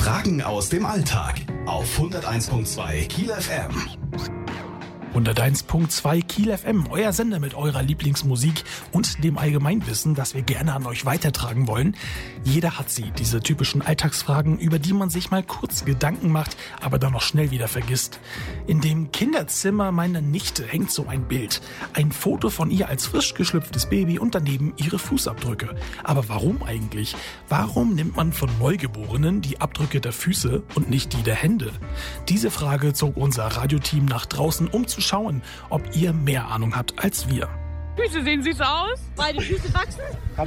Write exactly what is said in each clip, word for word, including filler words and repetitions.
Fragen aus dem Alltag auf hunderteins Komma zwei Kiel F M. hunderteins Komma zwei Kiel F M, euer Sender mit eurer Lieblingsmusik und dem Allgemeinwissen, das wir gerne an euch weitertragen wollen. Jeder hat sie, diese typischen Alltagsfragen, über die man sich mal kurz Gedanken macht, aber dann noch schnell wieder vergisst. In dem Kinderzimmer meiner Nichte hängt so ein Bild. Ein Foto von ihr als frisch geschlüpftes Baby und daneben ihre Fußabdrücke. Aber warum eigentlich? Warum nimmt man von Neugeborenen die Abdrücke der Füße und nicht die der Hände? Diese Frage zog unser Radioteam nach draußen, um zu schauen, ob ihr mehr Ahnung habt als wir. Füße sehen süß aus. Weil die Füße wachsen?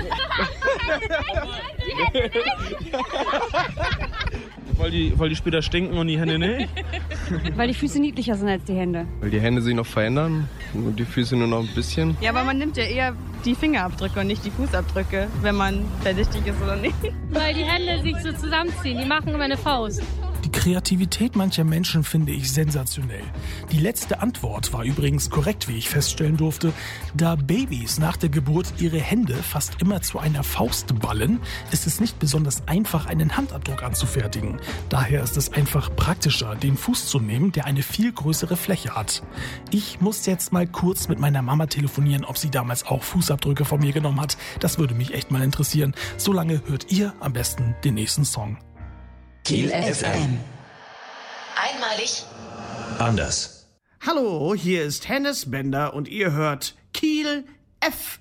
weil, die, weil die später stinken und die Hände nicht. Weil die Füße niedlicher sind als die Hände. Weil die Hände sich noch verändern und die Füße nur noch ein bisschen. Ja, aber man nimmt ja eher die Fingerabdrücke und nicht die Fußabdrücke, wenn man verdächtig ist oder nicht. Weil die Hände sich so zusammenziehen, die machen immer eine Faust. Die Kreativität mancher Menschen finde ich sensationell. Die letzte Antwort war übrigens korrekt, wie ich feststellen durfte. Da Babys nach der Geburt ihre Hände fast immer zu einer Faust ballen, ist es nicht besonders einfach, einen Handabdruck anzufertigen. Daher ist es einfach praktischer, den Fuß zu nehmen, der eine viel größere Fläche hat. Ich muss jetzt mal kurz mit meiner Mama telefonieren, ob sie damals auch Fußabdrücke von mir genommen hat. Das würde mich echt mal interessieren. Solange hört ihr am besten den nächsten Song. Kiel F M. Einmalig. Anders. Hallo, hier ist Hennes Bender und ihr hört Kiel F